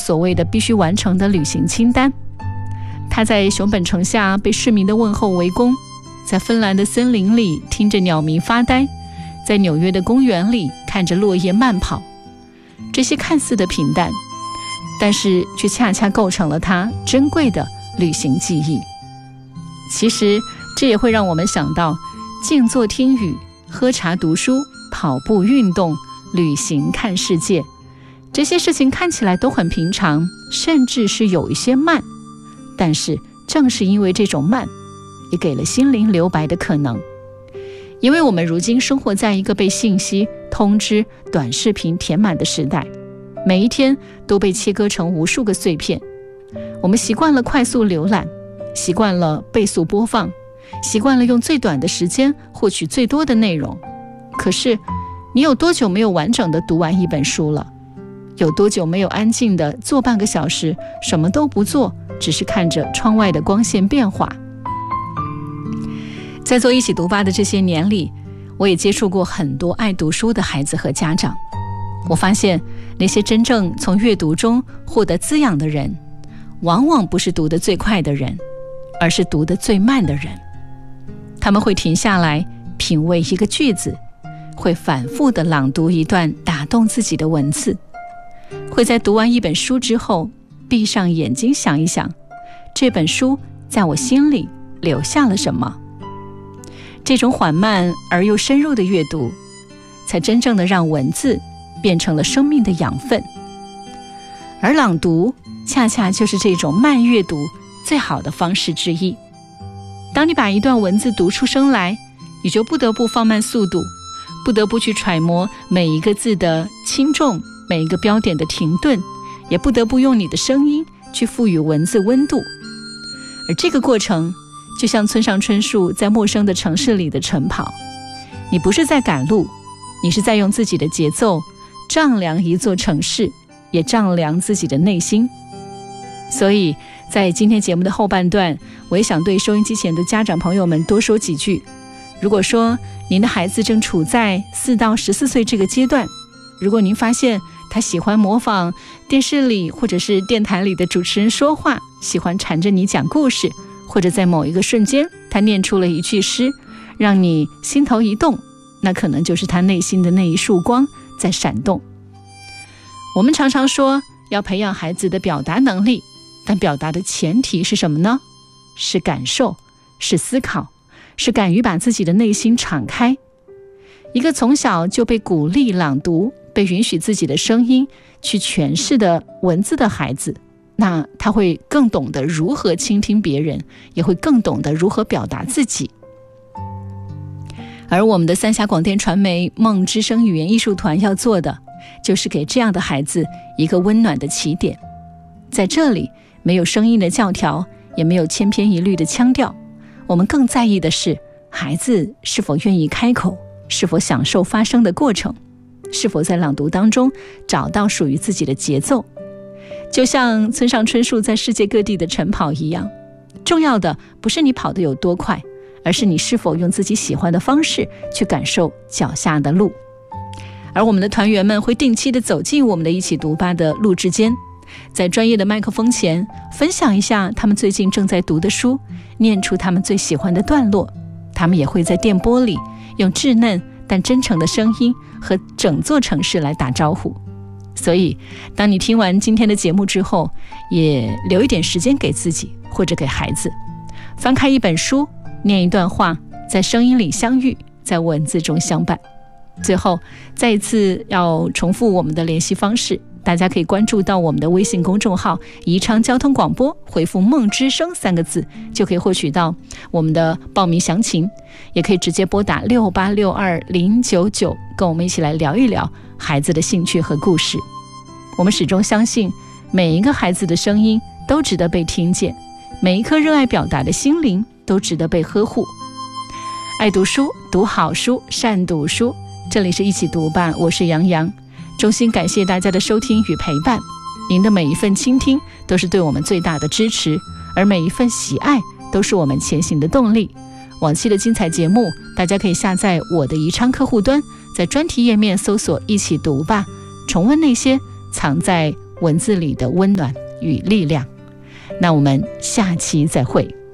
所谓的必须完成的旅行清单。他在熊本城下被市民的问候围攻，在芬兰的森林里听着鸟鸣发呆，在纽约的公园里看着落叶慢跑。这些看似的平淡，但是却恰恰构成了他珍贵的旅行记忆。其实这也会让我们想到静坐听雨、喝茶读书、跑步运动、旅行看世界，这些事情看起来都很平常，甚至是有一些慢，但是正是因为这种慢，也给了心灵留白的可能。因为我们如今生活在一个被信息、通知、短视频填满的时代，每一天都被切割成无数个碎片。我们习惯了快速浏览，习惯了倍速播放，习惯了用最短的时间获取最多的内容。可是你有多久没有完整的读完一本书了？有多久没有安静的坐半个小时，什么都不做，只是看着窗外的光线变化？在做一起读吧的这些年里，我也接触过很多爱读书的孩子和家长。我发现那些真正从阅读中获得滋养的人，往往不是读得最快的人，而是读得最慢的人。他们会停下来品味一个句子，会反复地朗读一段打动自己的文字，会在读完一本书之后闭上眼睛想一想，这本书在我心里留下了什么。这种缓慢而又深入的阅读，才真正的让文字变成了生命的养分。而朗读恰恰就是这种慢阅读最好的方式之一。当你把一段文字读出声来，你就不得不放慢速度，不得不去揣摩每一个字的轻重，每一个标点的停顿，也不得不用你的声音去赋予文字温度。而这个过程就像村上春树在陌生的城市里的晨跑，你不是在赶路，你是在用自己的节奏丈量一座城市，也丈量自己的内心。所以在今天节目的后半段，我也想对收音机前的家长朋友们多说几句。如果说您的孩子正处在4到14岁这个阶段，如果您发现他喜欢模仿电视里或者是电台里的主持人说话，喜欢缠着你讲故事，或者在某一个瞬间他念出了一句诗，让你心头一动，那可能就是他内心的那一束光在闪动。我们常常说要培养孩子的表达能力，但表达的前提是什么呢？是感受，是思考，是敢于把自己的内心敞开。一个从小就被鼓励朗读，被允许自己的声音去诠释的文字的孩子，那他会更懂得如何倾听别人，也会更懂得如何表达自己。而我们的三峡广电传媒梦之声语言艺术团要做的，就是给这样的孩子一个温暖的起点。在这里，没有声音的教条，也没有千篇一律的腔调，我们更在意的是孩子是否愿意开口，是否享受发声的过程，是否在朗读当中找到属于自己的节奏。就像村上春树在世界各地的晨跑一样，重要的不是你跑得有多快，而是你是否用自己喜欢的方式去感受脚下的路。而我们的团员们会定期的走进我们的一起读吧的录制间，在专业的麦克风前分享一下他们最近正在读的书，念出他们最喜欢的段落。他们也会在电波里用稚嫩但真诚的声音和整座城市来打招呼。所以当你听完今天的节目之后，也留一点时间给自己或者给孩子，翻开一本书，念一段话，在声音里相遇，在文字中相伴。最后再一次要重复我们的联系方式，大家可以关注到我们的微信公众号宜昌交通广播，回复梦之声3个字就可以获取到我们的报名详情，也可以直接拨打6862099，跟我们一起来聊一聊孩子的兴趣和故事。我们始终相信每一个孩子的声音都值得被听见，每一颗热爱表达的心灵都值得被呵护。爱读书，读好书，善读书。这里是一起读吧，我是杨洋，衷心感谢大家的收听与陪伴。您的每一份倾听都是对我们最大的支持，而每一份喜爱都是我们前行的动力。往期的精彩节目，大家可以下载我的宜昌客户端，在专题页面搜索一起读吧，重温那些藏在文字里的温暖与力量。那我们下期再会。